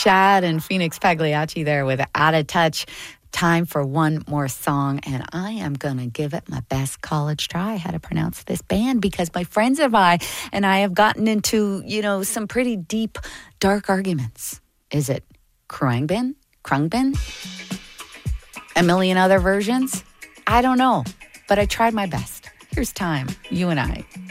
Shad and Phoenix Pagliacci there with Out of Touch. Time for one more song, and I am going to give it my best college try how to pronounce this band, because my friends and I have gotten into, some pretty deep, dark arguments. Is it Krungbin? A million other versions? I don't know, but I tried my best. Here's Time, You and I.